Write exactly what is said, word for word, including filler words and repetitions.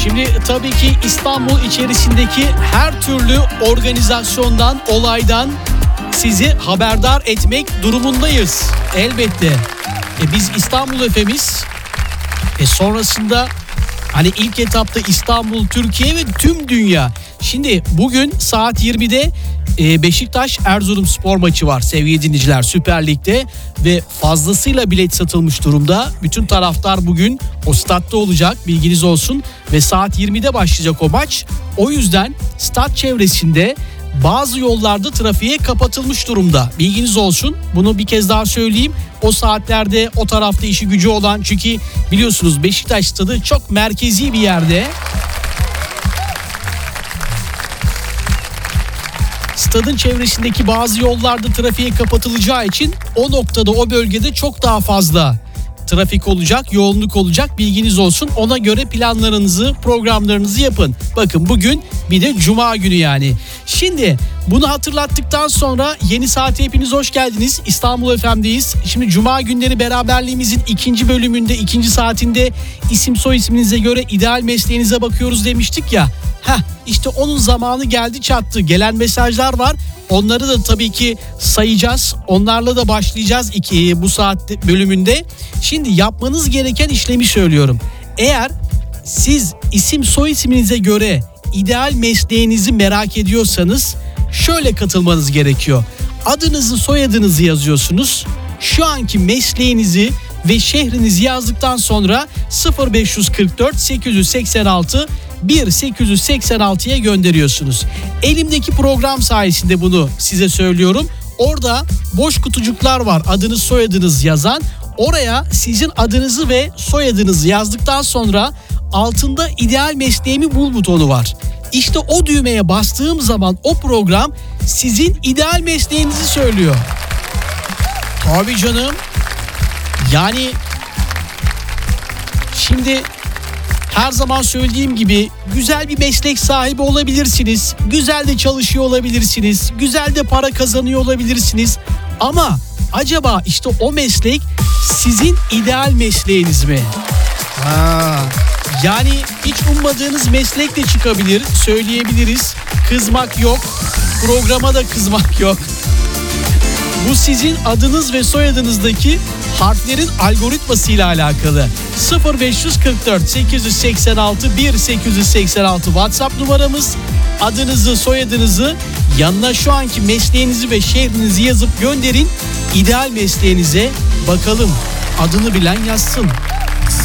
Şimdi tabii ki İstanbul içerisindeki her türlü organizasyondan, olaydan sizi haberdar etmek durumundayız. Elbette. E biz İstanbul Efemiz. E sonrasında hani ilk etapta İstanbul, Türkiye ve tüm dünya. Şimdi bugün saat yirmide Beşiktaş Erzurumspor maçı var sevgili dinleyiciler, Süper Lig'de ve fazlasıyla bilet satılmış durumda. Bütün taraftar bugün o statta olacak, bilginiz olsun, ve saat yirmide başlayacak o maç. O yüzden stat çevresinde bazı yollarda trafiğe kapatılmış durumda. Bilginiz olsun. Bunu bir kez daha söyleyeyim. O saatlerde o tarafta işi gücü olan, çünkü biliyorsunuz Beşiktaş stadı çok merkezi bir yerde. Stadın çevresindeki bazı yollarda trafiğe kapatılacağı için o noktada, o bölgede çok daha fazla trafik olacak, yoğunluk olacak, bilginiz olsun. Ona göre planlarınızı, programlarınızı yapın. Bakın bugün bir de Cuma günü yani. Şimdi bunu hatırlattıktan sonra yeni saate hepiniz hoş geldiniz. İstanbul F M'deyiz. Şimdi Cuma günleri beraberliğimizin ikinci bölümünde, ikinci saatinde isim soy isminize göre ideal mesleğinize bakıyoruz demiştik ya. Heh, işte onun zamanı geldi çattı. Gelen mesajlar var. Onları da tabii ki sayacağız. Onlarla da başlayacağız iki, bu saat bölümünde. Şimdi yapmanız gereken işlemi söylüyorum. Eğer siz isim soy isminize göre ideal mesleğinizi merak ediyorsanız şöyle katılmanız gerekiyor. Adınızı, soyadınızı yazıyorsunuz. Şu anki mesleğinizi ve şehrinizi yazdıktan sonra sıfır beş kırk dört sekiz yüz seksen altı bir sekiz yüz seksen altıya gönderiyorsunuz. Elimdeki program sayesinde bunu size söylüyorum. Orada boş kutucuklar var, adınız soyadınız yazan. Oraya sizin adınızı ve soyadınızı yazdıktan sonra altında ideal mesleğimi bul butonu var. İşte o düğmeye bastığım zaman o program sizin ideal mesleğinizi söylüyor. Tabii canım. Yani şimdi her zaman söylediğim gibi güzel bir meslek sahibi olabilirsiniz. Güzel de çalışıyor olabilirsiniz. Güzel de para kazanıyor olabilirsiniz. Ama acaba işte o meslek sizin ideal mesleğiniz mi? Ha, yani hiç ummadığınız meslek de çıkabilir. Söyleyebiliriz. Kızmak yok. Programa da kızmak yok. Bu sizin adınız ve soyadınızdaki harflerin algoritmasıyla alakalı. sıfır beş kırk dört sekiz yüz seksen altı bir sekiz yüz seksen altı WhatsApp numaramız. Adınızı, soyadınızı, yanına şu anki mesleğinizi ve şehrinizi yazıp gönderin. İdeal mesleğinize bakalım. Adını bilen yazsın.